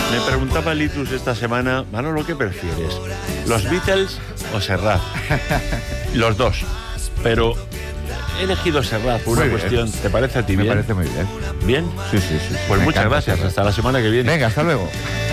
Me preguntaba Litus esta semana, Manolo, ¿qué prefieres? ¿Los Beatles o Serrat? Los dos. Pero he elegido Serrat por una cuestión. ¿Te parece a ti bien? Me parece muy bien. ¿Bien? Sí. Pues muchas gracias. Serrat. Hasta la semana que viene. Venga, hasta luego.